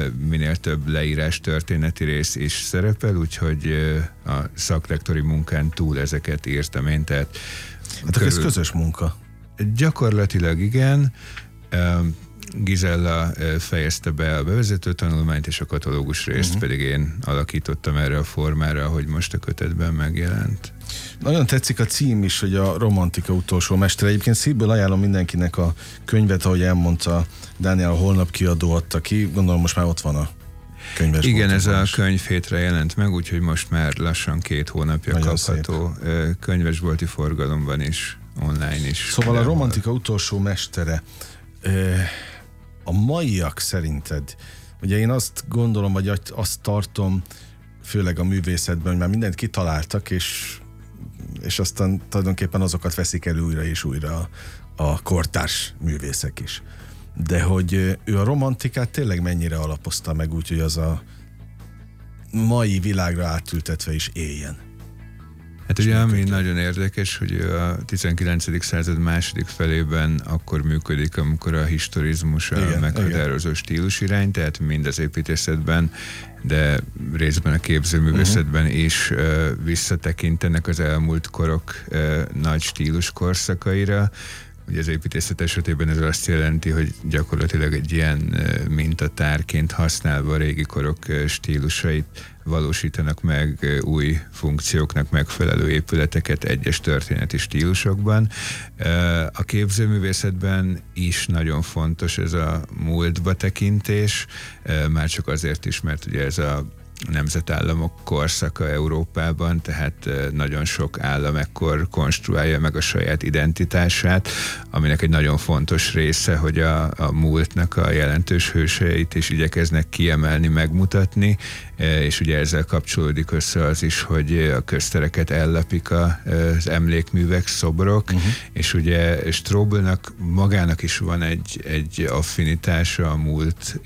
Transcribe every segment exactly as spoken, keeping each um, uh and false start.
minél több leírás, történeti rész is szerepel, úgyhogy a szaklektori munkán túl ezeket írtam én, tehát hát körül... ez közös munka. Gyakorlatilag igen. Gizella fejezte be a bevezető tanulmányt, és a katalógus részt uh-huh. pedig én alakítottam erre a formára, ahogy most a kötetben megjelent. Nagyon tetszik a cím is, hogy a romantika utolsó mestere. Egyébként szívből ajánlom mindenkinek a könyvet, ahogy elmondta Dániel, a Holnap kiadó adta ki. Gondolom most már ott van a könyvesboltban. Igen, ez a könyv hétre jelent meg, úgyhogy most már lassan két hónapja nagyon kapható szép. Könyvesbolti forgalomban is, online is. Szóval a romantika utolsó mestere. A maiak szerinted, ugye én azt gondolom, vagy azt tartom, főleg a művészetben, hogy már mindent kitaláltak, és, és aztán tulajdonképpen azokat veszik elő újra és újra a, a kortárs művészek is. De hogy ő a romantikát tényleg mennyire alapozta meg úgy, hogy az a mai világra átültetve is éljen. Hát ugye ami nagyon érdekes, hogy a tizenkilencedik század második felében akkor működik, amikor a historizmus a igen, meghatározó igen. stílusirány, tehát mind az építészetben, de részben a képzőművészetben uh-huh. is uh, visszatekintenek az elmúlt korok uh, nagy stílus korszakaira. Ugye az építészet esetében ez azt jelenti, hogy gyakorlatilag egy ilyen mintatárként használva a régi korok stílusait valósítanak meg új funkcióknak megfelelő épületeket egyes történeti stílusokban. A képzőművészetben is nagyon fontos ez a múltba tekintés, már csak azért is, mert ugye ez a nemzetállamok korszaka Európában, tehát nagyon sok állam ekkor konstruálja meg a saját identitását, aminek egy nagyon fontos része, hogy a, a múltnak a jelentős hőseit is igyekeznek kiemelni, megmutatni, és ugye ezzel kapcsolódik össze az is, hogy a köztereket ellepik az emlékművek, szobrok, uh-huh. és ugye Strobelnak magának is van egy, egy affinitása a múlt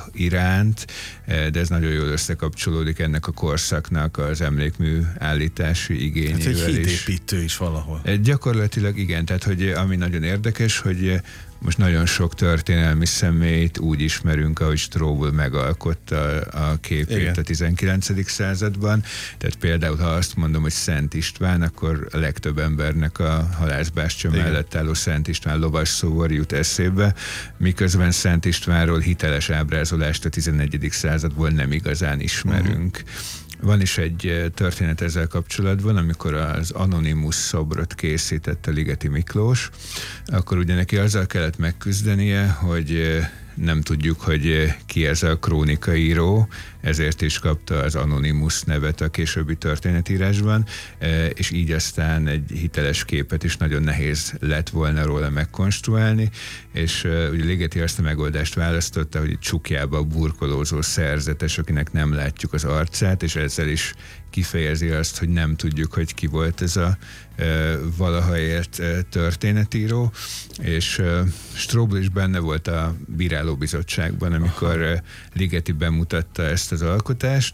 iránt, de ez nagyon jól összekapcsolódik ennek a korszaknak az emlékmű állítási igényével hát egy hídépítő is valahol. Gyakorlatilag igen, tehát hogy ami nagyon érdekes, hogy most nagyon sok történelmi személyt úgy ismerünk, ahogy Strobel megalkotta a képét igen. a tizenkilencedik században. Tehát például, ha azt mondom, hogy Szent István, akkor a legtöbb embernek a Halászbástya mellett álló Szent István lovasszóvar jut eszébe, miközben Szent Istvánról hiteles ábrázolást a tizennegyedik századból nem igazán ismerünk. Uh-huh. Van is egy történet ezzel kapcsolatban, amikor az Anonymus szobrot készített a Ligeti Miklós, akkor ugye neki azzal kellett megküzdenie, hogy nem tudjuk, hogy ki ez a krónikaíró, ezért is kapta az Anonymus nevet a későbbi történetírásban, és így aztán egy hiteles képet is nagyon nehéz lett volna róla megkonstruálni, és ugye Ligeti azt a megoldást választotta, hogy csukjába burkolózó szerzetes, akinek nem látjuk az arcát, és ezzel is kifejezi azt, hogy nem tudjuk, hogy ki volt ez a e, valaha élt e, történetíró, és e, Strobel is benne volt a bírálóbizottságban, amikor e, Ligeti bemutatta ezt az alkotást,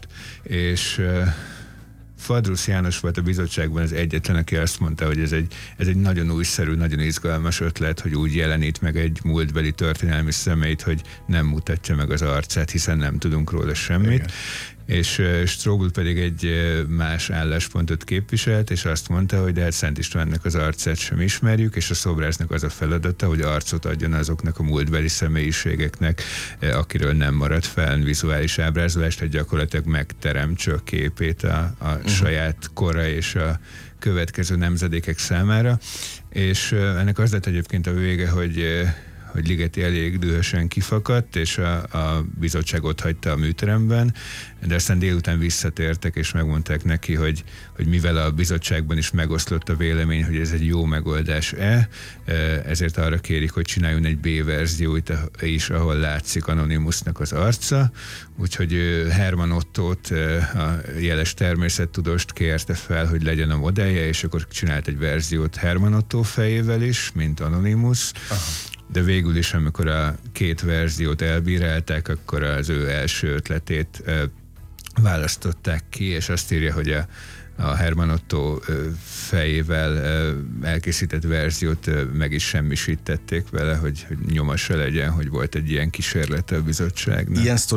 és e, Fadrusz János volt a bizottságban az egyetlen, aki azt mondta, hogy ez egy, ez egy nagyon újszerű, nagyon izgalmas ötlet, hogy úgy jelenít meg egy múltbeli történelmi személyt, hogy nem mutatja meg az arcát, hiszen nem tudunk róla semmit. Igen. És Strobel pedig egy más álláspontot képviselt, és azt mondta, hogy de hát Szent Istvánnak az arcát sem ismerjük, és a szobrásznak az a feladata, hogy arcot adjon azoknak a múltbeli személyiségeknek, akiről nem maradt fel vizuális ábrázolást, hogy gyakorlatilag megteremtse a képét a, a uh-huh. saját kora és a következő nemzedékek számára. És ennek az lett egyébként a vége, hogy hogy Ligeti elég dühösen kifakadt, és a, a bizottság ott hagyta a műteremben, de aztán délután visszatértek, és megmondták neki, hogy, hogy mivel a bizottságban is megoszlott a vélemény, hogy ez egy jó megoldás-e, ezért arra kérik, hogy csináljon egy B-verziót is, ahol látszik Anonymusnak az arca, úgyhogy Hermann Ottót, a jeles természettudóst kérte fel, hogy legyen a modellje, és akkor csinált egy verziót Hermann Ottó fejével is, mint Anonymus. Aha. De végül is, amikor a két verziót elbírálták, akkor az ő első ötletét e, választották ki, és azt írja, hogy a, a Hermann Ottó e, fejével e, elkészített verziót e, meg is semmisítették vele, hogy, hogy nyoma se legyen, hogy volt egy ilyen kísérlete a bizottságnak. Ilyen